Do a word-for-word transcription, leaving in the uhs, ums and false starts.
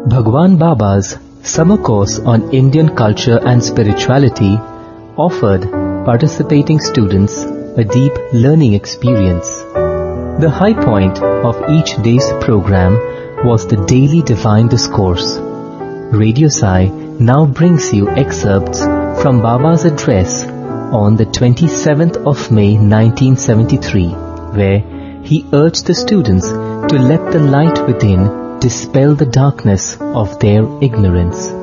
Bhagwan Baba's summer course on Indian culture and spirituality offered participating students a deep learning experience. The high point of each day's program was the daily divine discourse. Radio Sai now brings you excerpts from Baba's address on the twenty-seventh of May nineteen seventy-three, where he urged the students to let the light within dispel the darkness of their ignorance.